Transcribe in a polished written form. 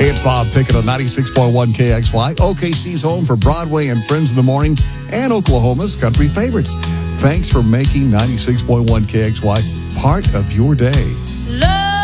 Hey, it's Bob Pickett on 96.1 KXY, OKC's home for Broadway and Friends in the Morning, and Oklahoma's country favorites. Thanks for making 96.1 KXY part of your day.